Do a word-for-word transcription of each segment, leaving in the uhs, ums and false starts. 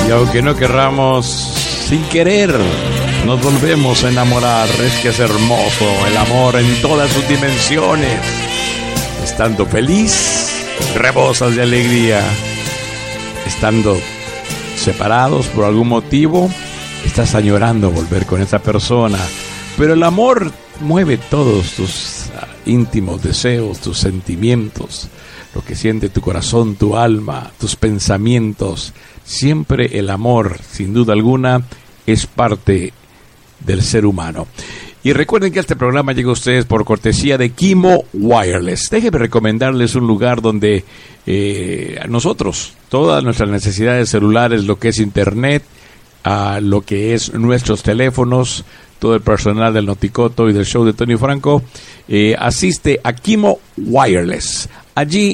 Y aunque no querramos, sin querer, nos volvemos a enamorar. Es que es hermoso el amor en todas sus dimensiones. Estando feliz, rebosas de alegría. Estando separados por algún motivo, estás añorando volver con esa persona. Pero el amor mueve todos tus íntimos deseos, tus sentimientos, lo que siente tu corazón, tu alma, tus pensamientos. Siempre el amor, sin duda alguna, es parte del ser humano. Y recuerden que este programa llega a ustedes por cortesía de Kimo Wireless. Déjenme recomendarles un lugar donde eh, nosotros, todas nuestras necesidades celulares, lo que es internet, a lo que es nuestros teléfonos, todo el personal del Noticoto y del show de Tony Franco, eh, asiste a Kimo Wireless. Allí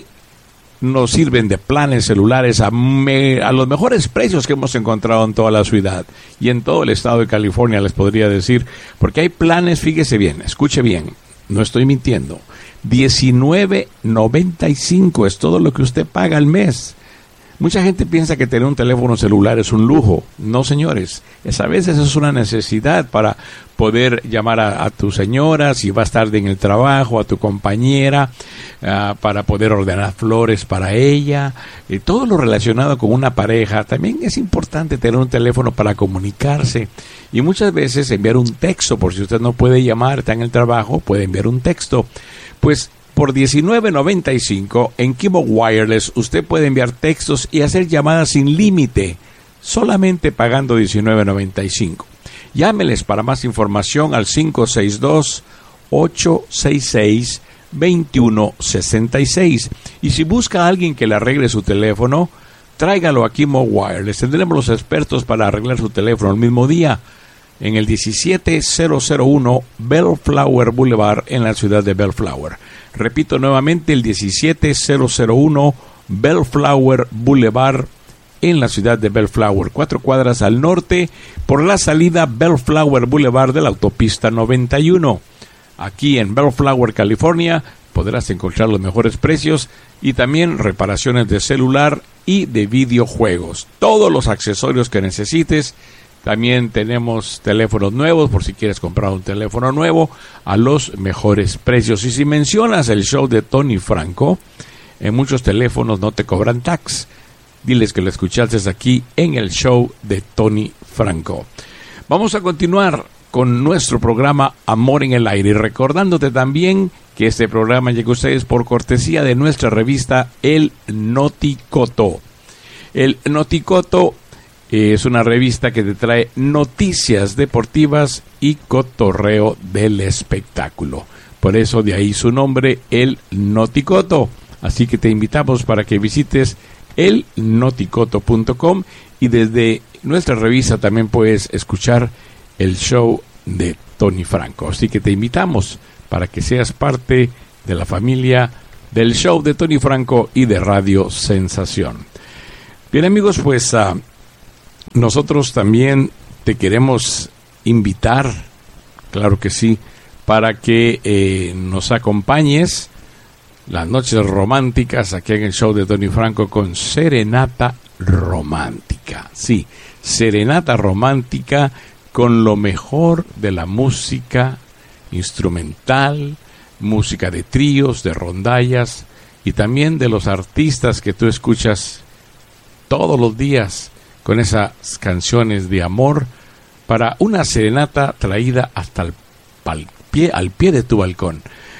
nos sirven de planes celulares a, me, a los mejores precios que hemos encontrado en toda la ciudad y en todo el estado de California, les podría decir, porque hay planes, fíjese bien, escuche bien, no estoy mintiendo, diecinueve noventa y cinco es todo lo que usted paga al mes. Mucha gente piensa que tener un teléfono celular es un lujo. No, señores, es, a veces es una necesidad para poder llamar a, a tu señora, si vas tarde en el trabajo, a tu compañera, uh, para poder ordenar flores para ella, y todo lo relacionado con una pareja. También es importante tener un teléfono para comunicarse y muchas veces enviar un texto, por si usted no puede llamar, está en el trabajo, puede enviar un texto. Pues por diecinueve noventa y cinco en Kimo Wireless usted puede enviar textos y hacer llamadas sin límite, solamente pagando diecinueve noventa y cinco. Llámeles para más información al cinco seis dos, ocho seis seis, dos uno seis seis. Y si busca a alguien que le arregle su teléfono, tráigalo a Kimo Wireless. Tendremos los expertos para arreglar su teléfono el mismo día, en el diecisiete mil uno Bellflower Boulevard en la ciudad de Bellflower. Repito nuevamente, el diecisiete mil uno Bellflower Boulevard en la ciudad de Bellflower, cuatro cuadras al norte por la salida Bellflower Boulevard de la autopista noventa y uno. Aquí en Bellflower, California, podrás encontrar los mejores precios y también reparaciones de celular y de videojuegos. Todos los accesorios que necesites. También tenemos teléfonos nuevos, por si quieres comprar un teléfono nuevo, a los mejores precios. Y si mencionas el show de Tony Franco, en muchos teléfonos no te cobran tax. Diles que lo escuchaste aquí en el show de Tony Franco. Vamos a continuar con nuestro programa Amor en el Aire, recordándote también que este programa llega a ustedes por cortesía de nuestra revista El Noticoto. El Noticoto es una revista que te trae noticias deportivas y cotorreo del espectáculo. Por eso de ahí su nombre, El Noticoto. Así que te invitamos para que visites el noticoto punto com y desde nuestra revista también puedes escuchar el show de Tony Franco. Así que te invitamos para que seas parte de la familia del show de Tony Franco y de Radio Sensación. Bien, amigos, pues uh, nosotros también te queremos invitar, claro que sí, para que eh, nos acompañes las noches románticas aquí en el show de Tony Franco con Serenata Romántica. Sí, Serenata Romántica con lo mejor de la música instrumental, música de tríos, de rondallas y también de los artistas que tú escuchas todos los días con esas canciones de amor para una serenata traída hasta el pal pie, al pie de tu balcón.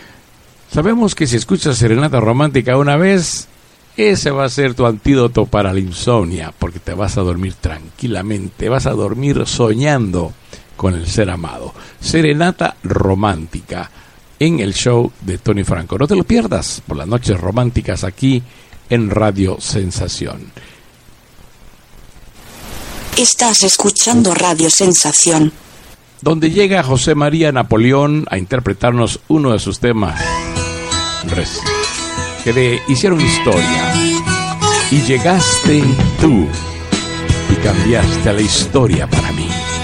Sabemos que si escuchas Serenata Romántica una vez, ese va a ser tu antídoto para la insomnia, porque te vas a dormir tranquilamente, vas a dormir soñando con el ser amado. Serenata Romántica en el show de Tony Franco. No te lo pierdas por las noches románticas aquí en Radio Sensación. Estás escuchando Radio Sensación, donde llega José María Napoleón a interpretarnos uno de sus temas que le hicieron historia. Y llegaste tú y cambiaste la historia para mí.